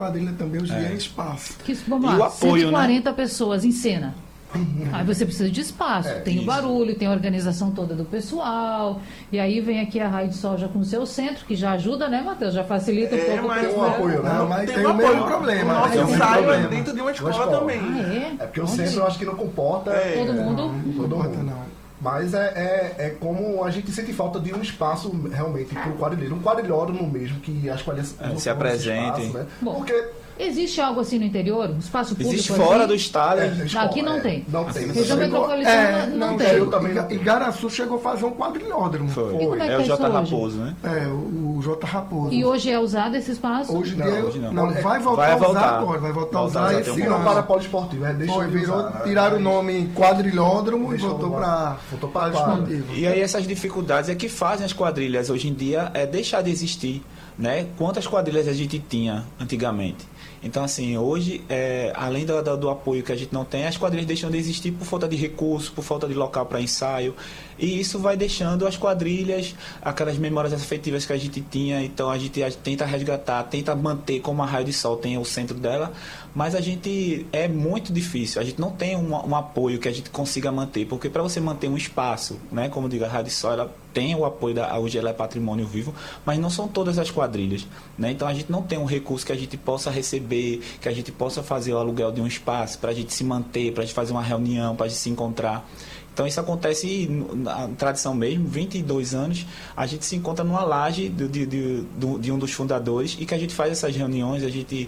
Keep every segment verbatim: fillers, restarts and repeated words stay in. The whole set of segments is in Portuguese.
quadrilha também hoje em É. dia é espaço. Que, vamos E lá, o apoio, cento e quarenta né? pessoas em cena. Aí você precisa de espaço, É, tem o isso. barulho, tem a organização toda do pessoal, e aí vem aqui a Raio de Sol já com o seu centro, que já ajuda, né, Matheus? Já facilita um É, pouco. mas o tem um processo. apoio, né? Não, mas tem, Tem o um mesmo apoio. problema. O nosso tem o mesmo ensaio é problema. dentro de uma escola, escola. também. Ah, é? É porque o Onde? centro eu acho que não comporta É. Todo mundo? todo Não mundo. importa, não. Mas é, é, é como a gente sente falta de um espaço realmente para o quadrilheiro, um quadrilhódromo mesmo, que as quadrilhas É, não se tenham esse apresente. espaço, né? Bom, Porque Existe algo assim no interior? Um espaço público Existe assim? fora do estádio. é, escola, Aqui não é, tem. Não tem. Região Chegou- metropolitana É, não, não, tem. eu também não E tenho. Igaraçu chegou a fazer um quadrilhódromo. Foi. E como é que É é o isso J. hoje? Raposo, né? É, o, o J. Raposo. E hoje é usado esse espaço? Hoje, Não, dia, hoje não. não. vai voltar Vai a usar voltar. agora, vai voltar a Voltar usar a usar, esse tem um Virou ano. para poliesportivo, é, deixou Foi, de virou, usar, né? tiraram o Mas- nome quadrilódromo e Deixou voltou lá. para Voltou pra quadra. esportivo. E aí essas dificuldades é que fazem as quadrilhas hoje em dia é deixar de existir, né? Quantas quadrilhas a gente tinha antigamente? Então, assim, hoje, é, além do, do, do apoio que a gente não tem, as quadrilhas deixam de existir por falta de recursos, por falta de local para ensaio. E isso vai deixando as quadrilhas, aquelas memórias afetivas que a gente tinha. Então, a gente, a gente tenta resgatar, tenta manter como a Raio de Sol tem o centro dela. Mas a gente, é muito difícil. A gente não tem um, um apoio que a gente consiga manter. Porque para você manter um espaço, né, como digo, a Raio de Sol, ela tem o apoio da hoje ela é patrimônio vivo, mas não são todas as quadrilhas, né? Então a gente não tem um recurso que a gente possa receber, que a gente possa fazer o aluguel de um espaço para a gente se manter, para a gente fazer uma reunião, para a gente se encontrar. Então isso acontece na tradição mesmo, vinte e dois anos, a gente se encontra numa laje de, de, de, de um dos fundadores e que a gente faz essas reuniões, a gente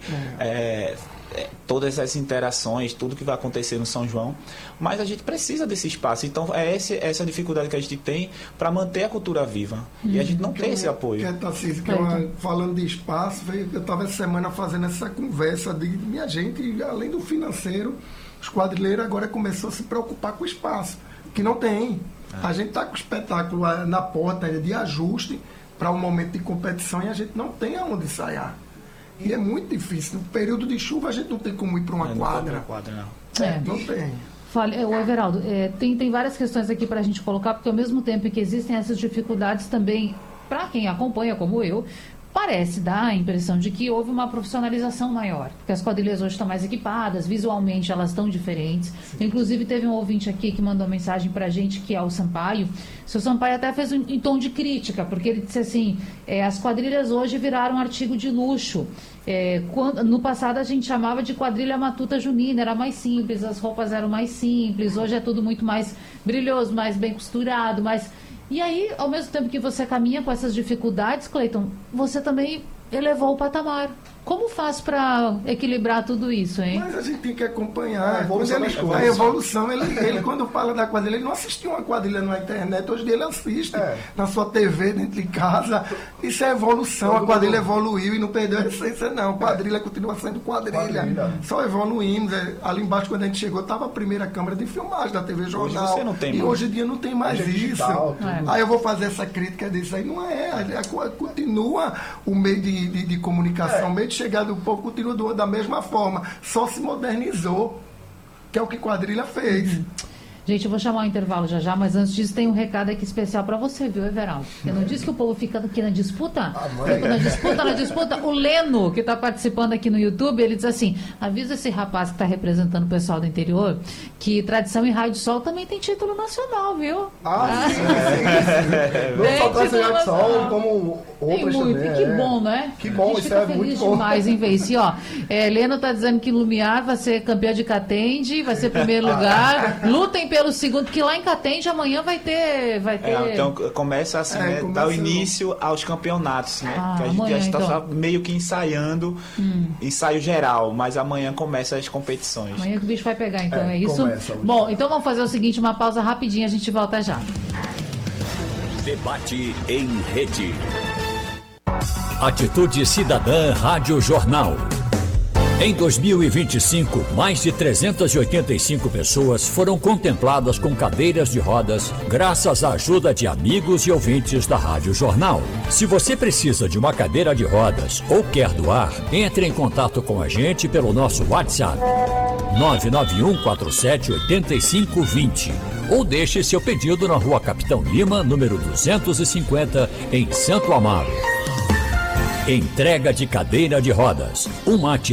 é. É, é, todas essas interações, tudo que vai acontecer no São João, mas a gente precisa desse espaço. Então é esse, essa dificuldade que a gente tem para manter a cultura viva. Hum. E a gente não tem esse apoio. Que é, Tarcísio, que é uma, falando de espaço, eu estava essa semana fazendo essa conversa de minha gente, além do financeiro, os quadrilheiros agora começou a se preocupar com o espaço, que não tem. Ah. A gente está com o espetáculo na porta de ajuste para um momento de competição e a gente não tem aonde ensaiar. E é muito difícil. No período de chuva a gente não tem como ir para uma é, quadra. Não, quadra não. É. Não tem. Fale, o Everaldo, é, tem, tem várias questões aqui para a gente colocar, porque ao mesmo tempo que existem essas dificuldades também, para quem acompanha como eu, parece dar a impressão de que houve uma profissionalização maior, porque as quadrilhas hoje estão mais equipadas, visualmente elas estão diferentes. Sim. Inclusive teve um ouvinte aqui que mandou mensagem para a gente, que é o Sampaio. O seu Sampaio até fez um, em tom de crítica, porque ele disse assim, é, as quadrilhas hoje viraram um artigo de luxo. É, quando, no passado a gente chamava de quadrilha matuta junina, era mais simples, as roupas eram mais simples, hoje é tudo muito mais brilhoso, mais bem costurado, mais... E aí, ao mesmo tempo que você caminha com essas dificuldades, Cleiton, você também elevou o patamar. Como faz para equilibrar tudo isso, hein? Mas a gente tem que acompanhar. A evolução ele, das coisas. A evolução, ele, ele quando fala da quadrilha, ele não assistiu uma quadrilha na internet, hoje ele assiste É. na sua T V, dentro de casa. Isso é evolução, a quadrilha evoluiu e não perdeu a essência, não. A quadrilha continua sendo quadrilha. Quadrilha. Só evoluímos. É, ali embaixo, quando a gente chegou, estava a primeira câmera de filmagem da T V Jornal. Hoje você não tem e mais. hoje em dia não tem mais Hoje é isso. digital, tudo. É. Aí eu vou fazer essa crítica disso aí. Não é. A- a- Continua o meio de, de, de comunicação, É. o meio de chegada do povo continua do- da mesma forma, só se modernizou, que é o que quadrilha fez. Gente, eu vou chamar o intervalo já já, mas antes disso tem um recado aqui especial para você, viu, Everaldo? Eu não disse que o povo fica aqui na disputa? Ah, mãe. Fica na disputa, na disputa. O Leno, que está participando aqui no YouTube, ele diz assim, avisa esse rapaz que está representando o pessoal do interior, que Tradição e Raio de Sol também tem título nacional, viu? Ah, sim, sim, sim. Não Tem só para título ser sol, nacional. como Tem outras muito, também. e que é. bom, né? Que bom, a gente isso fica é feliz muito bom. demais em ver isso. E, ó, é, Leno tá dizendo que Lumiar vai ser campeão de Catende, vai ser primeiro lugar. Lutem pelo segundo, que lá em Catende amanhã vai ter. Vai ter... É, então começa assim, É, né, começa dar o o- início aos campeonatos, né? Ah, que a gente amanhã, já está então. só meio que ensaiando, Hum. ensaio geral, mas amanhã começa as competições. Amanhã que o bicho vai pegar, então, é, É, isso? começa hoje. Bom, então vamos fazer o seguinte, uma pausa rapidinha, a gente volta já. Debate em rede. Atitude Cidadã Rádio Jornal. Em dois mil e vinte e cinco, mais de trezentas e oitenta e cinco pessoas foram contempladas com cadeiras de rodas, graças à ajuda de amigos e ouvintes da Rádio Jornal. Se você precisa de uma cadeira de rodas ou quer doar, entre em contato com a gente pelo nosso WhatsApp nove nove um quatro sete oito cinco dois zero ou deixe seu pedido na Rua Capitão Lima, número duzentos e cinquenta, em Santo Amaro. Entrega de cadeira de rodas. Uma